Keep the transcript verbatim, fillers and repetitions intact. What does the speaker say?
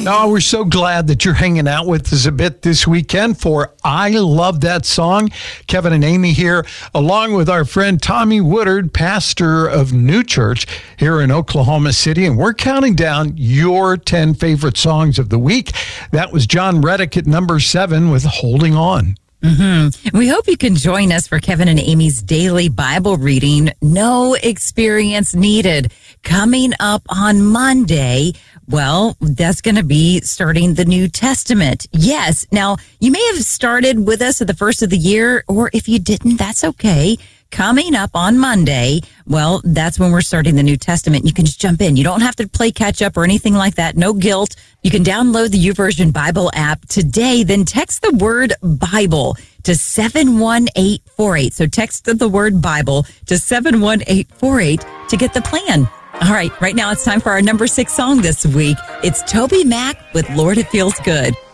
Oh, we're so glad that you're hanging out with us a bit this weekend for I Love That Song. Kevin and Amy here, along with our friend Tommy Woodard, pastor of New Church here in Oklahoma City. And we're counting down your ten favorite songs of the week. That was John Reddick at number seven with Holding On. Mm-hmm. We hope you can join us for Kevin and Amy's daily Bible reading. No experience needed. Coming up on Monday, well, that's going to be starting the New Testament. Yes. Now, you may have started with us at the first of the year, or if you didn't, that's okay. Coming up on Monday, well, that's when we're starting the New Testament. You can just jump in. You don't have to play catch up or anything like that. No guilt. You can download the YouVersion Bible app today, then text the word Bible to seven one eight four eight. So text the word Bible to seven one eight four eight to get the plan. All right, right now it's time for our number six song this week. It's Toby Mac with Lord It Feels Good.